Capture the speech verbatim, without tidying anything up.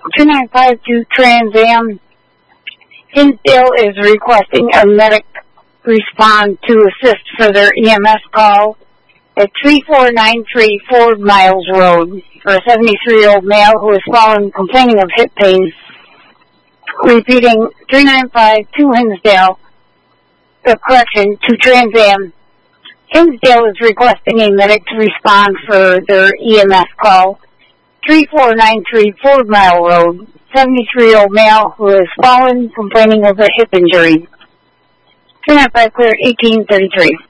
two nine five two Trans Am. Hinsdale is requesting a medic respond to assist for their E M S call at three four nine three Ford Miles Road for a seventy-three-year-old male who is fallen complaining of hip pain. Repeating, three nine five two Hinsdale, uh, correction, to Trans Am. Hinsdale is requesting a medic to respond for their E M S call. three four nine three Ford Mile Road, seventy-three-year-old male who has fallen complaining of a hip injury. three nine five clear, eighteen thirty-three.